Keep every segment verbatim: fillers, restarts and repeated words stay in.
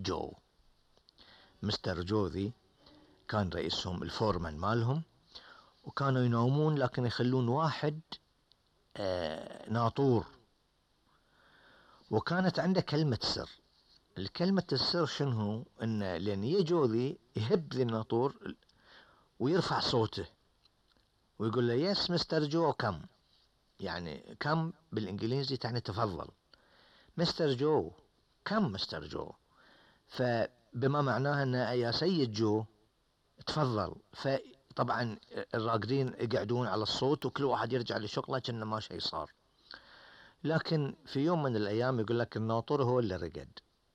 جو. مستر جو ذي كان رئيسهم الفورمان مالهم، وكانوا ينومون لكن يخلون واحد آه ناطور، وكانت عنده كلمة سر. الكلمة السر شنو؟ إن لأن يجو ذي يهب ذي الناطور ويرفع صوته ويقول له يس مستر جو كم، يعني كم بالإنجليزي تعني تفضل، مستر جو كم مستر جو، فبما معناها أن يا سيد جو تفضل. فطبعا الراقدين يقعدون على الصوت وكل واحد يرجع لشغله كأنه ما شيء صار. لكن في يوم من الأيام يقول لك الناطور هو اللي رقد،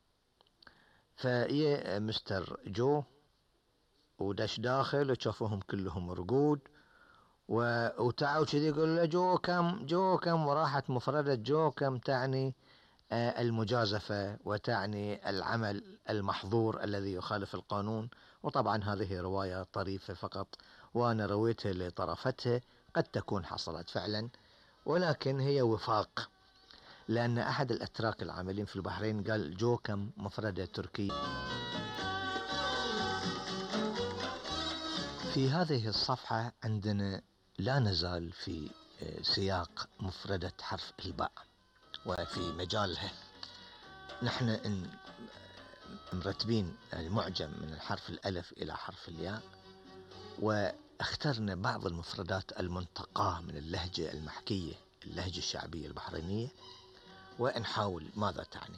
فيه مستر جو ودش داخل وشافوهم كلهم رقود، وتعوا كذي يقول له جو كم جو كم، وراحت مفردة جو كم تعني المجازفة وتعني العمل المحظور الذي يخالف القانون. وطبعا هذه رواية طريفة فقط، وأنا رويتها لطرفتها، قد تكون حصلت فعلا ولكن هي وفاق، لأن أحد الأتراك العاملين في البحرين قال جو كم مفردة تركية. في هذه الصفحة عندنا لا نزال في سياق مفردة حرف الباء وفي مجالها. نحن مرتبين المعجم من الحرف الألف إلى حرف الياء، واخترنا بعض المفردات المنتقاة من اللهجة المحكية، اللهجة الشعبية البحرينية، ونحاول ماذا تعني.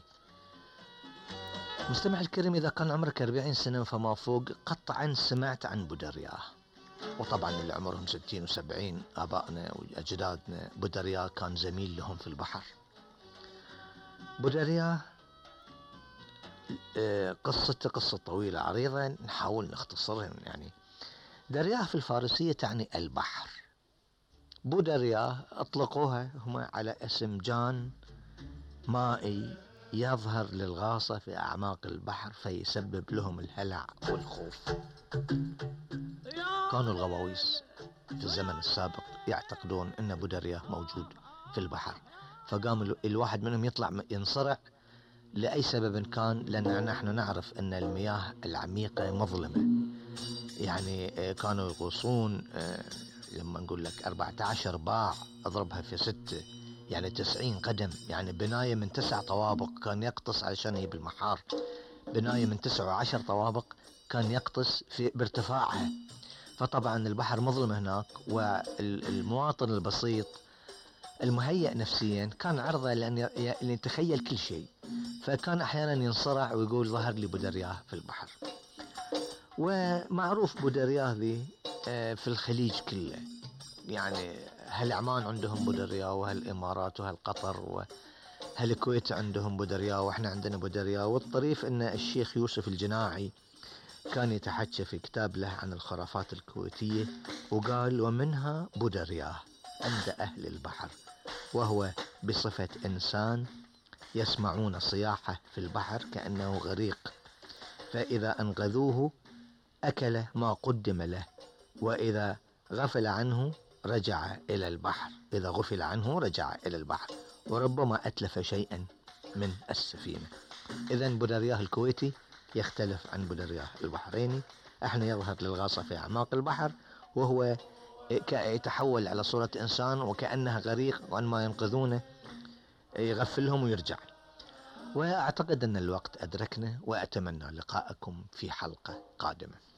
مستمع الكريم، إذا كان عمرك أربعين سنة فما فوق قطعا سمعت عن بودرياه، وطبعا اللي عمرهم ستين وسبعين آبائنا وأجدادنا بودرياه كان زميل لهم في البحر. بودرياه قصته قصة طويلة عريضة، نحاول نختصرها. يعني درياه في الفارسية تعني البحر. بودرياه أطلقوها هم على اسم جان مائي يظهر للغاصة في أعماق البحر فيسبب لهم الهلع والخوف. كانوا الغواويس في الزمن السابق يعتقدون أن بودرياه موجود في البحر، فقام الواحد منهم يطلع ينصرع لأي سبب كان، لأن نحن نعرف أن المياه العميقة مظلمة. يعني كانوا يغوصون لما نقول لك أربعة عشر باع اضربها في ستة يعني تسعين قدم، يعني بناية من تسع طوابق كان يقتص علشان يجيب المحار، بناية من تسع وعشر طوابق كان يقتص في بارتفاعها. فطبعا البحر مظلم هناك، والمواطن البسيط المهيئ نفسيا كان عرضة لأن يتخيل كل شيء، فكان أحيانا ينصرع ويقول ظهر لي بودرياه في البحر. ومعروف بودرياه ذي في الخليج كله، يعني هالعمان عندهم بودرياه، وهالإمارات وهالقطر وهالكويت عندهم بودرياه، وإحنا عندنا بودرياه. والطريف أن الشيخ يوسف الجناعي كان يتحكى في كتاب له عن الخرافات الكويتية وقال ومنها بودرياه عند أهل البحر، وهو بصفة إنسان يسمعون صياحه في البحر كأنه غريق، فإذا أنقذوه أكل ما قدم له، وإذا غفل عنه رجع إلى البحر إذا غفل عنه رجع إلى البحر وربما أتلف شيئا من السفينة. إذن بودرياه الكويتي يختلف عن بودرياه البحريني. احنا يظهر للغاصة في أعماق البحر، وهو يتحول على صورة إنسان وكأنه غريق، وعندما ينقذونه يغفلهم ويرجع. وأعتقد أن الوقت أدركنا، وأتمنى لقاءكم في حلقة قادمة.